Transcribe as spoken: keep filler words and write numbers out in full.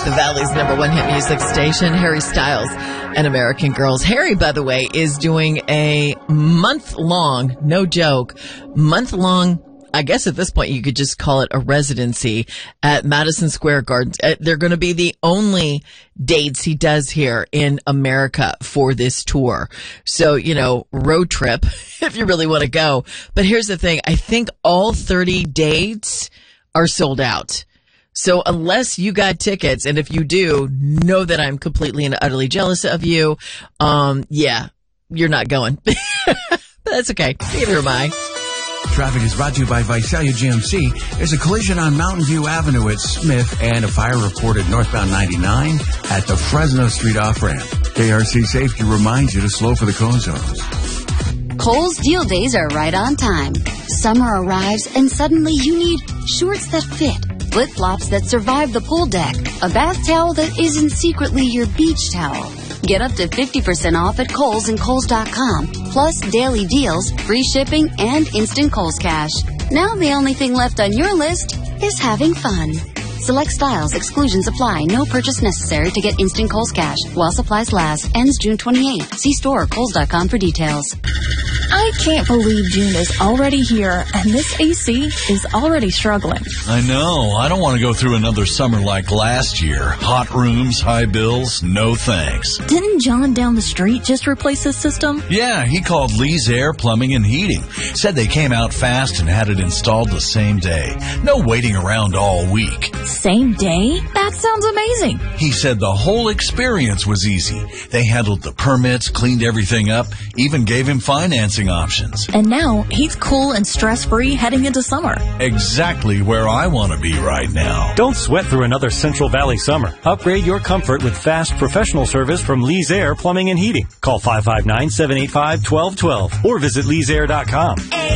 the Valley's number one hit music station, Harry Styles and American Girls. Harry, by the way, is doing a month-long, no joke, month-long, I guess at this point you could just call it a residency at Madison Square Gardens. Uh, they're going to be the only dates he does here in America for this tour. So, you know, road trip if you really want to go. But here's the thing. I think all thirty dates are sold out. So unless you got tickets, and if you do, know that I'm completely and utterly jealous of you. Um, yeah, you're not going. But that's okay. Neither am I. Traffic is brought to you by Visalia G M C. There's a collision on Mountain View Avenue at Smith and a fire reported northbound ninety-nine at the Fresno Street off-ramp. K R C Safety reminds you to slow for the cone zones. Kohl's deal days are right on time. Summer arrives and suddenly you need shorts that fit, flip-flops that survive the pool deck, a bath towel that isn't secretly your beach towel. Get up to fifty percent off at Kohl's and Kohl's dot com, plus daily deals, free shipping, and instant Kohl's Cash. Now the only thing left on your list is having fun. Select styles, exclusions apply, no purchase necessary to get instant Kohl's Cash. While supplies last, ends June twenty-eighth. See store or Kohl's dot com for details. I can't believe June is already here, and this A C is already struggling. I know. I don't want to go through another summer like last year. Hot rooms, high bills, no thanks. Didn't John down the street just replace his system? Yeah, he called Lee's Air Plumbing and Heating. Said they came out fast and had it installed the same day. No waiting around all week. Same day? That sounds amazing. He said the whole experience was easy. They handled the permits, cleaned everything up, even gave him financing options. And now he's cool and stress-free heading into summer. Exactly where I want to be right now. Don't sweat through another Central Valley summer. Upgrade your comfort with fast professional service from Lee's Air Plumbing and Heating. Call five five nine, seven eight five, one two one two or visit lees air dot com.